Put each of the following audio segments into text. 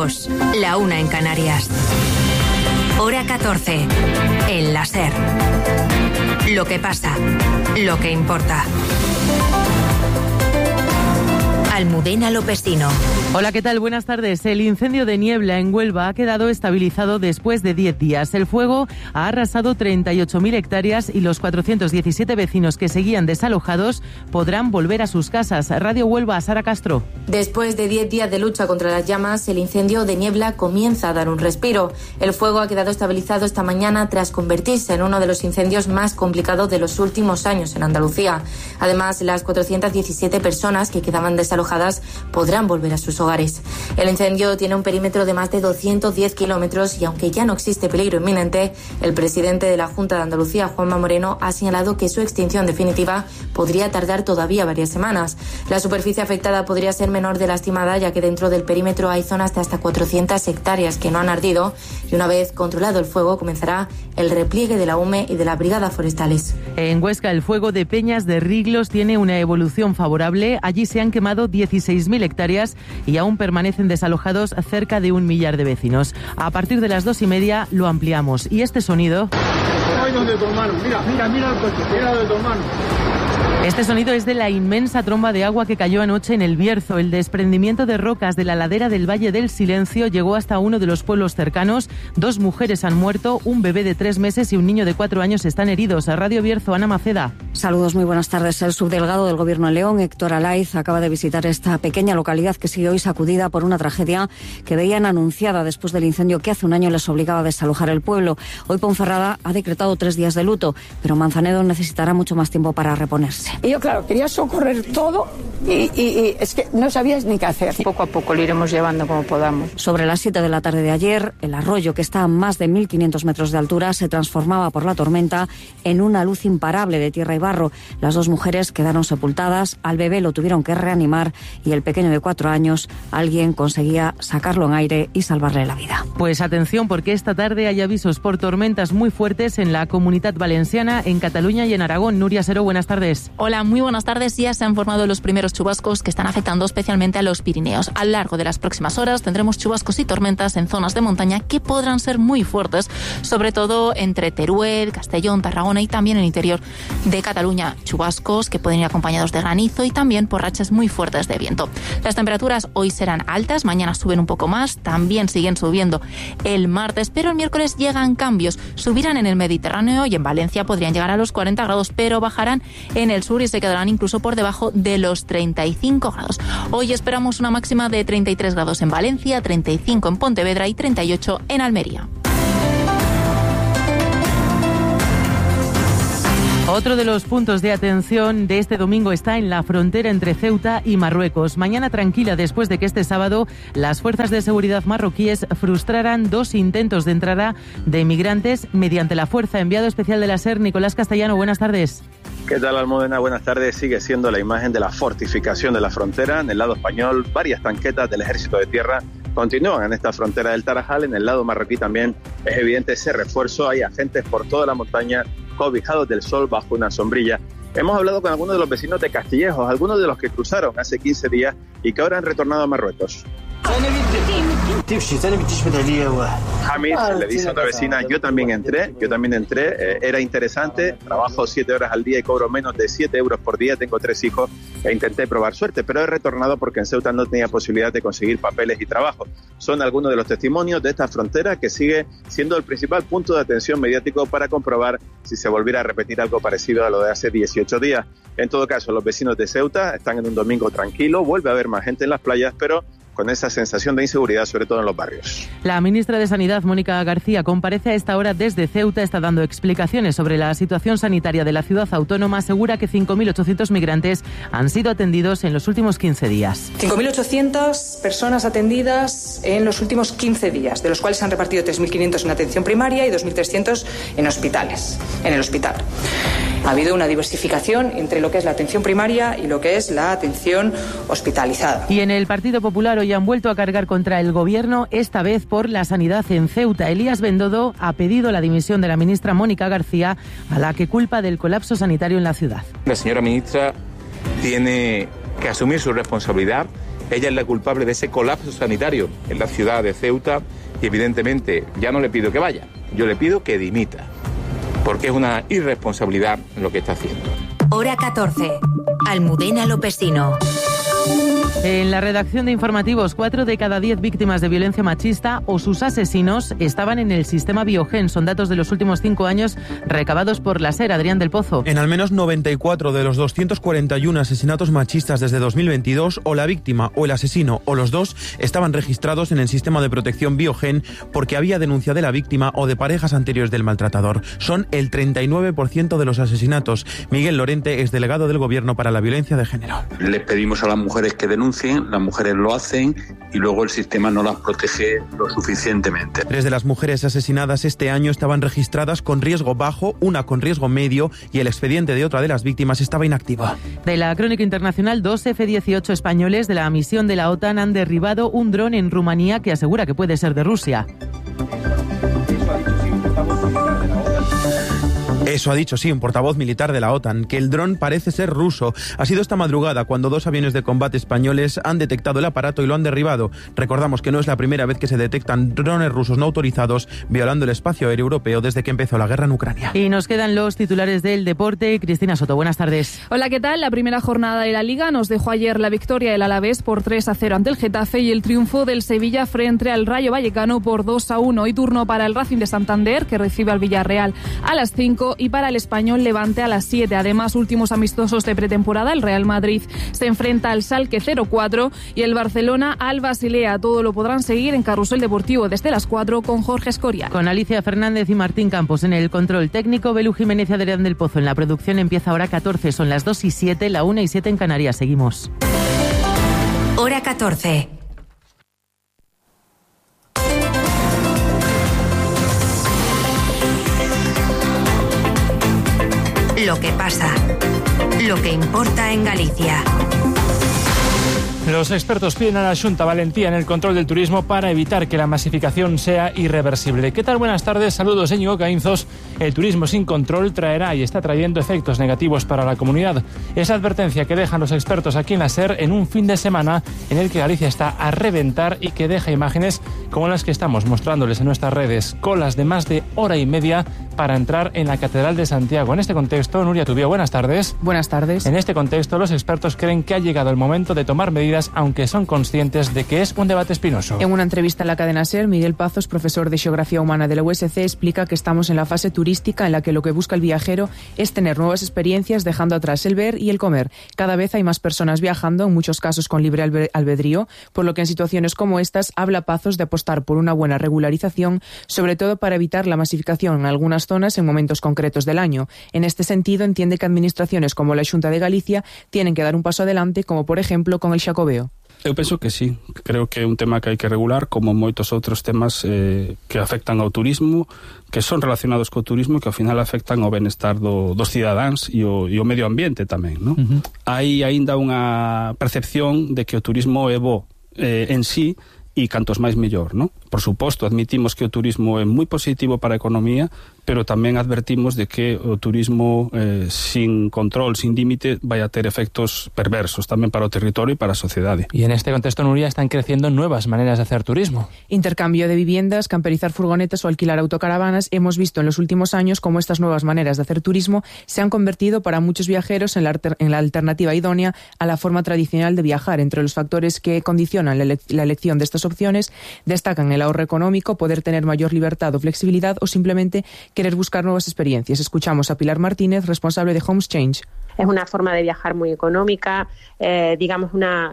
2, la 1 en Canarias. Hora 14, en la SER. Lo que pasa, lo que importa. Almudena Lopesino. Hola, ¿qué tal? Buenas tardes. El incendio de Niebla en Huelva ha quedado estabilizado después de 10 días. El fuego ha arrasado 38.000 hectáreas y los 417 vecinos que seguían desalojados podrán volver a sus casas. Radio Huelva, Sara Castro. Después de 10 días de lucha contra las llamas, el incendio de Niebla comienza a dar un respiro. El fuego ha quedado estabilizado esta mañana tras convertirse en uno de los incendios más complicados de los últimos años en Andalucía. Además, las 417 personas que quedaban desalojadas podrán volver a sus hogares. El incendio tiene un perímetro de más de 210 kilómetros y aunque ya no existe peligro inminente, el presidente de la Junta de Andalucía, Juanma Moreno, ha señalado que su extinción definitiva podría tardar todavía varias semanas. La superficie afectada podría ser menor de la estimada, ya que dentro del perímetro hay zonas de hasta 400 hectáreas que no han ardido y una vez controlado el fuego comenzará el repliegue de la UME y de las brigadas forestales. En Huesca, el fuego de Peñas de Riglos tiene una evolución favorable. Allí se han quemado 16.000 hectáreas y aún permanecen desalojados cerca de 1 millar de vecinos. A partir de las 2:30 lo ampliamos. Y este sonido... Donde tu hermano. Mira el coche, mira de tu hermano. Este sonido es de la inmensa tromba de agua que cayó anoche en El Bierzo. El desprendimiento de rocas de la ladera del Valle del Silencio llegó hasta uno de los pueblos cercanos. 2 mujeres han muerto, un bebé de 3 meses y un niño de 4 años están heridos. A Radio Bierzo, Ana Maceda. Saludos, muy buenas tardes. El subdelegado del Gobierno de León, Héctor Alaiz, acaba de visitar esta pequeña localidad que sigue hoy sacudida por una tragedia que veían anunciada después del incendio que hace un año les obligaba a desalojar el pueblo. Hoy Ponferrada ha decretado 3 días de luto, pero Manzanedo necesitará mucho más tiempo para reponerse. Y yo, claro, quería socorrer todo y es que no sabías ni qué hacer. Poco a poco lo iremos llevando como podamos. Sobre las 7 de la tarde de ayer, el arroyo, que está a más de 1.500 metros de altura, se transformaba por la tormenta en una luz imparable de tierra y barro. Las 2 mujeres quedaron sepultadas, al bebé lo tuvieron que reanimar y el pequeño de 4 años, alguien conseguía sacarlo en aire y salvarle la vida. Pues atención, porque esta tarde hay avisos por tormentas muy fuertes en la Comunitat Valenciana, en Cataluña y en Aragón. Nuria Seró, buenas tardes. Hola, muy buenas tardes. Ya se han formado los primeros chubascos que están afectando especialmente a los Pirineos. A lo largo de las próximas horas tendremos chubascos y tormentas en zonas de montaña que podrán ser muy fuertes, sobre todo entre Teruel, Castellón, Tarragona y también en el interior de Cataluña. Chubascos que pueden ir acompañados de granizo y también por rachas muy fuertes de viento. Las temperaturas hoy serán altas, mañana suben un poco más, también siguen subiendo el martes, pero el miércoles llegan cambios. Subirán en el Mediterráneo y en Valencia podrían llegar a los 40 grados, pero bajarán en el sur y se quedarán incluso por debajo de los 35 grados. Hoy esperamos una máxima de 33 grados en Valencia, 35 en Pontevedra y 38 en Almería. Otro de los puntos de atención de este domingo está en la frontera entre Ceuta y Marruecos. Mañana tranquila después de que este sábado las fuerzas de seguridad marroquíes frustraran 2 intentos de entrada de migrantes mediante la fuerza. Enviado especial de la SER, Nicolás Castellano, buenas tardes. ¿Qué tal, Almudena? Buenas tardes. Sigue siendo la imagen de la fortificación de la frontera. En el lado español, varias tanquetas del Ejército de Tierra continúan en esta frontera del Tarajal. En el lado marroquí también es evidente ese refuerzo. Hay agentes por toda la montaña cobijados del sol bajo una sombrilla. Hemos hablado con algunos de los vecinos de Castillejos, algunos de los que cruzaron hace 15 días y que ahora han retornado a Marruecos. Hamid le dice a otra vecina, yo también entré, era interesante, trabajo 7 horas al día y cobro menos de 7 euros por día, tengo 3 hijos e intenté probar suerte, pero he retornado porque en Ceuta no tenía posibilidad de conseguir papeles y trabajo. Son algunos de los testimonios de esta frontera que sigue siendo el principal punto de atención mediático para comprobar si se volviera a repetir algo parecido a lo de hace 18 días. En todo caso, los vecinos de Ceuta están en un domingo tranquilo, vuelve a haber más gente en las playas, pero con esa sensación de inseguridad, sobre todo en los barrios. La ministra de Sanidad, Mónica García, comparece a esta hora desde Ceuta, está dando explicaciones sobre la situación sanitaria de la ciudad autónoma, asegura que 5.800 migrantes han sido atendidos en los últimos 15 días. 5.800 personas atendidas en los últimos 15 días, de los cuales se han repartido 3.500 en atención primaria y 2.300 en hospitales, en el hospital. Ha habido una diversificación entre lo que es la atención primaria y lo que es la atención hospitalizada. Y en el Partido Popular hoy han vuelto a cargar contra el Gobierno, esta vez por la sanidad en Ceuta. Elías Bendodo ha pedido la dimisión de la ministra Mónica García, a la que culpa del colapso sanitario en la ciudad. La señora ministra tiene que asumir su responsabilidad Ella es la culpable de ese colapso sanitario en la ciudad de Ceuta y evidentemente ya no le pido que vaya, yo le pido que dimita, porque es una irresponsabilidad lo que está haciendo. Hora 14. Almudena Lopesino. En la redacción de informativos, 4 de cada 10 víctimas de violencia machista o sus asesinos estaban en el sistema Biogen. Son datos de los últimos 5 años recabados por la SER. Adrián del Pozo. En al menos 94 de los 241 asesinatos machistas desde 2022, o la víctima o el asesino o los dos estaban registrados en el sistema de protección Biogen porque había denuncia de la víctima o de parejas anteriores del maltratador. Son el 39% de los asesinatos. Miguel Lorente es delegado del Gobierno para la violencia de género. Les pedimos a las mujeres que denuncien, las mujeres lo hacen y luego el sistema no las protege lo suficientemente. 3 de las mujeres asesinadas este año estaban registradas con riesgo bajo, una con riesgo medio y el expediente de otra de las víctimas estaba inactiva. De la crónica internacional, 2 F-18 españoles de la misión de la OTAN han derribado un dron en Rumanía que asegura que puede ser de Rusia. Eso ha dicho, sí, un portavoz militar de la OTAN, que el dron parece ser ruso. Ha sido esta madrugada cuando 2 aviones de combate españoles han detectado el aparato y lo han derribado. Recordamos que no es la primera vez que se detectan drones rusos no autorizados violando el espacio aéreo europeo desde que empezó la guerra en Ucrania. Y nos quedan los titulares del deporte. Cristina Soto, buenas tardes. Hola, ¿qué tal? La primera jornada de la Liga nos dejó ayer la victoria del Alavés por 3-0 ante el Getafe y el triunfo del Sevilla frente al Rayo Vallecano por 2-1. Hoy turno para el Racing de Santander, que recibe al Villarreal a las 5, y para el Español Levante a las 7. Además, últimos amistosos de pretemporada, el Real Madrid se enfrenta al Schalke 04 y el Barcelona al Basilea. Todo lo podrán seguir en Carrusel Deportivo desde las 4 con Jorge Escorial. Con Alicia Fernández y Martín Campos en el control técnico, Belu Jiménez y Adrián del Pozo en la producción. Empieza Hora 14, son las 2:07, la 1:07 en Canarias. Seguimos. Hora 14. Lo que pasa, lo que importa en Galicia. Los expertos piden a la Xunta valentía en el control del turismo para evitar que la masificación sea irreversible. ¿Qué tal? Buenas tardes, saludos, Íñigo Caínzos. El turismo sin control traerá y está trayendo efectos negativos para la comunidad. Esa advertencia que dejan los expertos aquí en la SER en un fin de semana en el que Galicia está a reventar y que deja imágenes como las que estamos mostrándoles en nuestras redes. Colas de más de hora y media para entrar en la Catedral de Santiago. En este contexto, Nuria Tubío, buenas tardes. Buenas tardes. En este contexto, los expertos creen que ha llegado el momento de tomar medidas, aunque son conscientes de que es un debate espinoso. En una entrevista en la cadena SER, Miguel Pazos, profesor de Geografía Humana de la USC, explica que estamos en la fase turística en la que lo que busca el viajero es tener nuevas experiencias, dejando atrás el ver y el comer. Cada vez hay más personas viajando, en muchos casos con libre albedrío, por lo que en situaciones como estas habla Pazos de apostar por una buena regularización, sobre todo para evitar la masificación en algunas zonas en momentos concretos del año. En este sentido, entiende que administraciones como la Xunta de Galicia tienen que dar un paso adelante, como por ejemplo con el Xacobeo. Eu penso que sí, creo que é un tema que hai que regular, como moitos outros temas que afectan ao turismo, que son relacionados co turismo e que ao final afectan ao benestar dos cidadáns e o medio ambiente tamén, non? Hai aínda unha percepción de que o turismo é bo en sí e cantos máis mellor, non? Por suposto, admitimos que o turismo é moi positivo para a economía, pero tamén advertimos de que o turismo sin control, sin límite, vai a ter efectos perversos tamén para o territorio e para a sociedade. Y en este contexto, Nuria, están creciendo nuevas maneras de hacer turismo. Intercambio de viviendas, camperizar furgonetas o alquilar autocaravanas. Hemos visto en los últimos años cómo estas nuevas maneras de hacer turismo se han convertido para muchos viajeros en la alternativa idónea a la forma tradicional de viajar. Entre los factores que condicionan la elección de estas opciones destacan el ahorro económico, poder tener mayor libertad o flexibilidad o simplemente querer buscar nuevas experiencias. Escuchamos a Pilar Martínez, responsable de Homes Change. Es una forma de viajar muy económica, digamos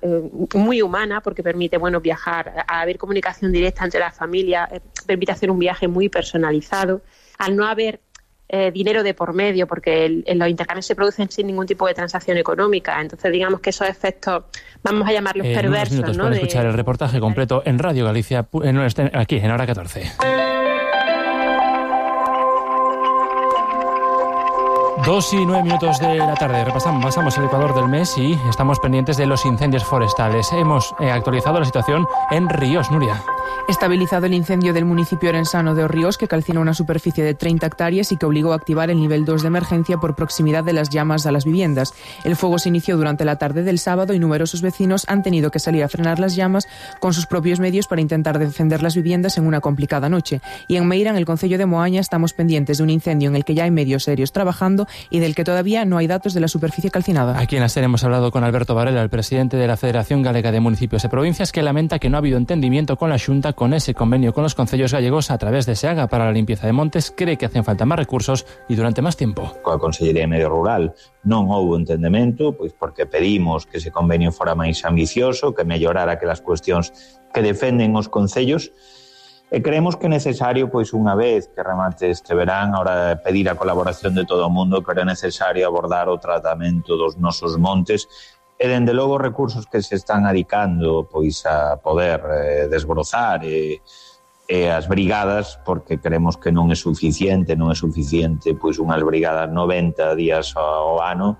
muy humana, porque permite viajar, a haber comunicación directa entre las familias, permite hacer un viaje muy personalizado. Al no haber dinero de por medio, porque los intercambios se producen sin ningún tipo de transacción económica, entonces digamos que esos efectos, vamos a llamarlos perversos. En unos minutos, ¿no? Pueden escuchar el reportaje completo en Radio Galicia, aquí en Hora 14. 2:09 de la tarde. Pasamos el Ecuador del mes y estamos pendientes de los incendios forestales. Hemos actualizado la situación en Ríos, Nuria. Estabilizado el incendio del municipio orensano de Ríos, que calcinó una superficie de 30 hectáreas y que obligó a activar el nivel 2 de emergencia por proximidad de las llamas a las viviendas. El fuego se inició durante la tarde del sábado y numerosos vecinos han tenido que salir a frenar las llamas con sus propios medios para intentar defender las viviendas en una complicada noche. Y en Meira, en el concello de Moaña, estamos pendientes de un incendio en el que ya hay medios serios trabajando y del que todavía no hay datos de la superficie calcinada. Aquí en la SER hemos hablado con Alberto Varela, el presidente de la Federación Galega de Municipios y Provincias, que lamenta que no ha habido entendimiento con la Xunta con ese convenio con los concellos gallegos a través de SEAGA para la limpieza de montes. Cree que hacen falta más recursos y durante más tiempo. Coa Consellería de Medio Rural non houbo entendemento, pois porque pedimos que ese convenio fora máis ambicioso, que mellorara aquelas cuestións que defenden os concellos. E creemos que é necesario, pois unha vez que remate este verán, ahora pedir a colaboración de todo o mundo, pero é necesario abordar o tratamento dos nosos montes e, dende logo, recursos que se están adicando pois a poder desbrozar e as brigadas, porque creemos que non é suficiente pois unhas brigadas 90 días ao ano.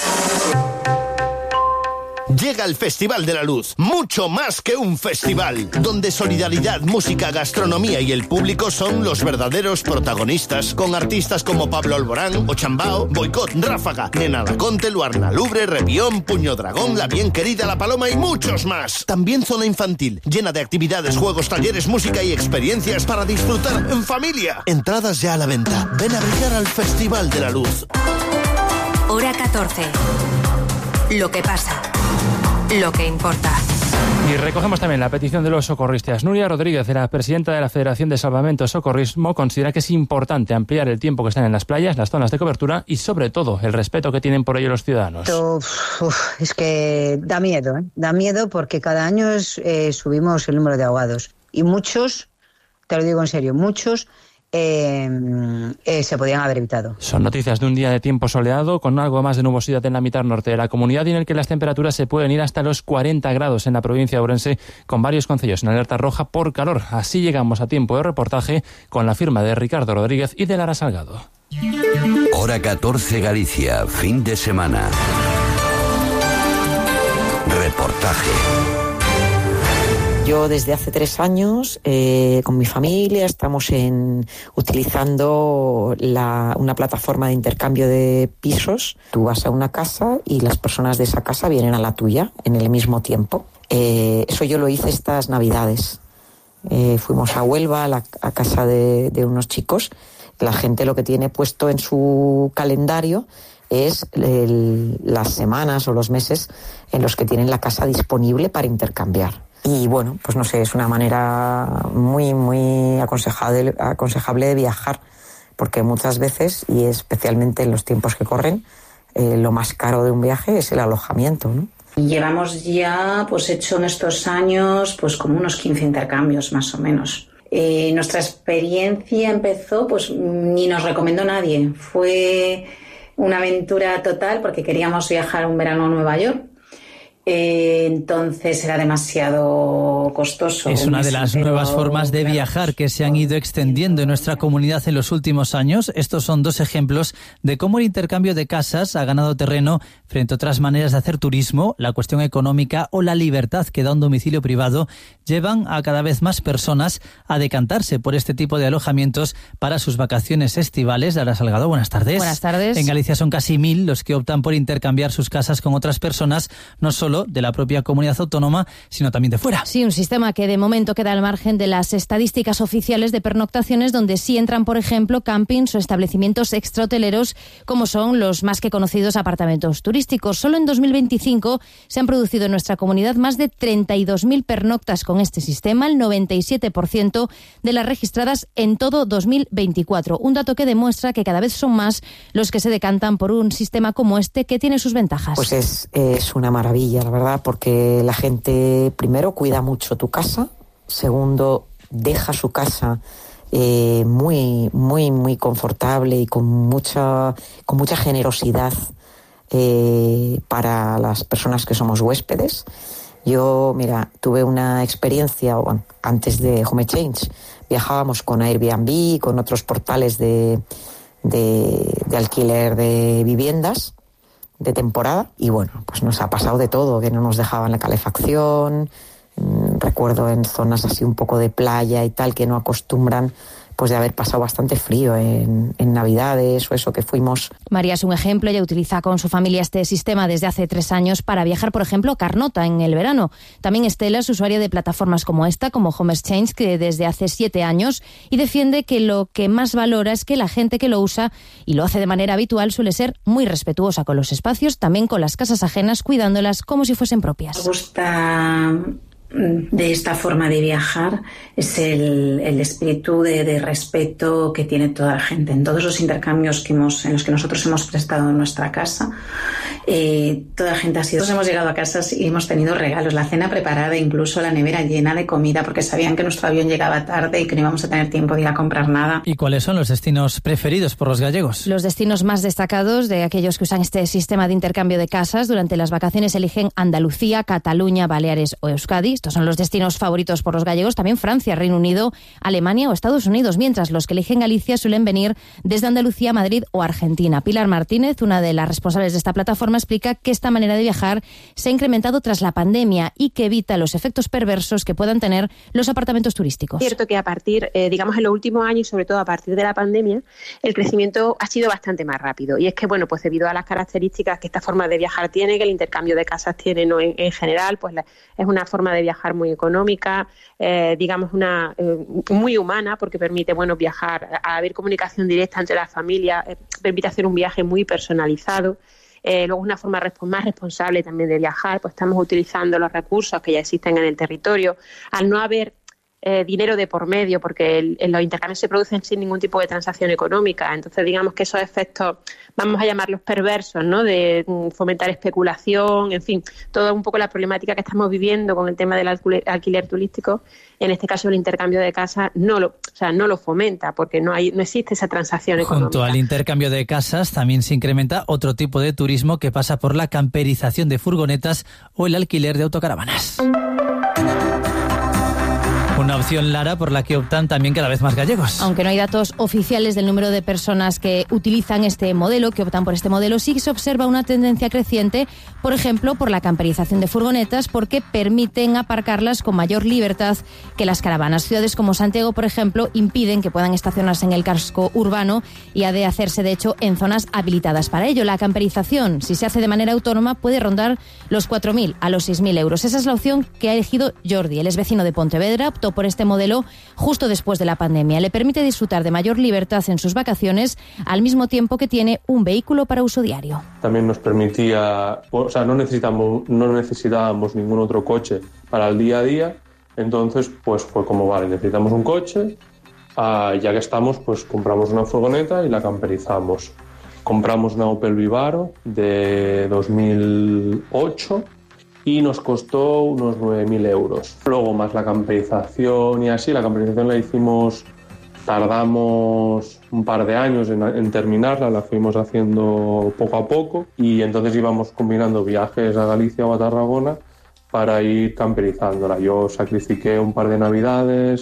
Llega el Festival de la Luz, mucho más que un festival, donde solidaridad, música, gastronomía y el público son los verdaderos protagonistas, con artistas como Pablo Alborán, Ochambao, Boicot, Ráfaga, Nena Laconte, Luarna Lubre, Rebión, Puño Dragón, La Bien Querida, La Paloma y muchos más. También zona infantil, llena de actividades, juegos, talleres, música y experiencias para disfrutar en familia. Entradas ya a la venta. Ven a brillar al Festival de la Luz. Hora 14. Lo que pasa. Lo que importa. Y recogemos también la petición de los socorristas. Nuria Rodríguez, la presidenta de la Federación de Salvamento y Socorrismo, considera que es importante ampliar el tiempo que están en las playas, las zonas de cobertura y, sobre todo, el respeto que tienen por ello los ciudadanos. Es que da miedo, ¿eh? Da miedo porque cada año subimos el número de ahogados. Y muchos, te lo digo en serio, muchos se podían haber evitado. Son noticias de un día de tiempo soleado con algo más de nubosidad en la mitad norte de la comunidad y en el que las temperaturas se pueden ir hasta los 40 grados en la provincia de Ourense, con varios concellos en alerta roja por calor. Así llegamos a tiempo de reportaje con la firma de Ricardo Rodríguez y de Lara Salgado. Hora 14 Galicia, fin de semana. Reportaje. Yo desde hace 3 años con mi familia estamos utilizando una plataforma de intercambio de pisos. Tú vas a una casa y las personas de esa casa vienen a la tuya en el mismo tiempo. Eso yo lo hice estas Navidades. Fuimos a Huelva, a casa de unos chicos. La gente lo que tiene puesto en su calendario es las semanas o los meses en los que tienen la casa disponible para intercambiar. Y bueno, pues no sé, es una manera muy, muy aconsejable de viajar, porque muchas veces, y especialmente en los tiempos que corren, lo más caro de un viaje es el alojamiento, ¿no? Llevamos ya, pues hecho en estos años, pues como unos 15 intercambios más o menos. Nuestra experiencia empezó, pues ni nos recomendó nadie. Fue una aventura total porque queríamos viajar un verano a Nueva York. Entonces era demasiado costoso. Es una de las nuevas formas de viajar que se han ido extendiendo en nuestra comunidad en los últimos años. Estos son 2 ejemplos de cómo el intercambio de casas ha ganado terreno frente a otras maneras de hacer turismo. La cuestión económica o la libertad que da un domicilio privado llevan a cada vez más personas a decantarse por este tipo de alojamientos para sus vacaciones estivales. Lara Salgado, buenas tardes. Buenas tardes. En Galicia son casi 1000 los que optan por intercambiar sus casas con otras personas, no solo de la propia comunidad autónoma, sino también de fuera. Sí, un sistema que de momento queda al margen de las estadísticas oficiales de pernoctaciones, donde sí entran, por ejemplo, campings o establecimientos extrahoteleros, como son los más que conocidos apartamentos turísticos. Solo en 2025 se han producido en nuestra comunidad más de 32.000 pernoctas con este sistema, el 97% de las registradas en todo 2024. Un dato que demuestra que cada vez son más los que se decantan por un sistema como este, que tiene sus ventajas. Pues es una maravilla, la verdad, porque la gente, primero, cuida mucho tu casa, segundo, deja su casa muy, muy, muy confortable y con mucha generosidad para las personas que somos huéspedes. Yo, mira, tuve una experiencia, bueno, antes de Home Exchange, viajábamos con Airbnb, con otros portales de de alquiler de viviendas de temporada y bueno, pues nos ha pasado de todo, que no nos dejaban la calefacción, recuerdo en zonas así un poco de playa y tal que no acostumbran pues de haber pasado bastante frío en Navidades o eso que fuimos. María es un ejemplo, ella utiliza con su familia este sistema desde hace 3 años para viajar, por ejemplo, a Carnota en el verano. También Estela es usuaria de plataformas como esta, como Home Exchange, que desde hace 7 años y defiende que lo que más valora es que la gente que lo usa y lo hace de manera habitual suele ser muy respetuosa con los espacios, también con las casas ajenas, cuidándolas como si fuesen propias. Me gusta de esta forma de viajar es el espíritu de respeto que tiene toda la gente. En todos los intercambios en los que nosotros hemos prestado en nuestra casa, toda la gente todos hemos llegado a casas y hemos tenido regalos, la cena preparada, incluso la nevera llena de comida, porque sabían que nuestro avión llegaba tarde y que no íbamos a tener tiempo de ir a comprar nada. ¿Y cuáles son los destinos preferidos por los gallegos? Los destinos más destacados de aquellos que usan este sistema de intercambio de casas durante las vacaciones eligen Andalucía, Cataluña, Baleares o Euskadi. Estos son los destinos favoritos por los gallegos, también Francia, Reino Unido, Alemania o Estados Unidos, mientras los que eligen Galicia suelen venir desde Andalucía, Madrid o Argentina. Pilar Martínez, una de las responsables de esta plataforma, explica que esta manera de viajar se ha incrementado tras la pandemia y que evita los efectos perversos que puedan tener los apartamentos turísticos. Es cierto que a partir, digamos, en los últimos años y sobre todo a partir de la pandemia, el crecimiento ha sido bastante más rápido. Y es que, bueno, pues debido a las características que esta forma de viajar tiene, que el intercambio de casas tiene, ¿no? en general, pues es una forma de viajar muy económica, digamos muy humana, porque permite viajar, a haber comunicación directa entre las familias, permite hacer un viaje muy personalizado. Luego una forma más responsable también de viajar, pues estamos utilizando los recursos que ya existen en el territorio. Al no haber dinero de por medio, porque los intercambios se producen sin ningún tipo de transacción económica. Entonces, digamos que esos efectos, vamos a llamarlos perversos, ¿no? De fomentar especulación, en fin, toda un poco la problemática que estamos viviendo con el tema del alquiler turístico. En este caso, el intercambio de casas no lo fomenta, porque no existe esa transacción económica. Junto al intercambio de casas, también se incrementa otro tipo de turismo que pasa por la camperización de furgonetas o el alquiler de autocaravanas. Una opción, Lara, por la que optan también cada vez más gallegos. Aunque no hay datos oficiales del número de personas que utilizan este modelo, que optan por este modelo, sí se observa una tendencia creciente, por ejemplo, por la camperización de furgonetas, porque permiten aparcarlas con mayor libertad que las caravanas. Ciudades como Santiago, por ejemplo, impiden que puedan estacionarse en el casco urbano y ha de hacerse, de hecho, en zonas habilitadas para ello. La camperización, si se hace de manera autónoma, puede rondar los 4.000 a los 6.000 euros. Esa es la opción que ha elegido Jordi. Él es vecino de Pontevedra, optó por este modelo justo después de la pandemia. Le permite disfrutar de mayor libertad en sus vacaciones al mismo tiempo que tiene un vehículo para uso diario. También nos permitía, no necesitábamos ningún otro coche para el día a día, entonces pues fue como, vale, necesitamos un coche, ya que estamos, pues compramos una furgoneta y la camperizamos. Compramos una Opel Vivaro de 2008 y nos costó unos 9.000 euros. Luego más la camperización y así, la camperización la hicimos, tardamos un par de años en terminarla, la fuimos haciendo poco a poco y entonces íbamos combinando viajes a Galicia o a Tarragona para ir camperizándola. Yo sacrifiqué un par de navidades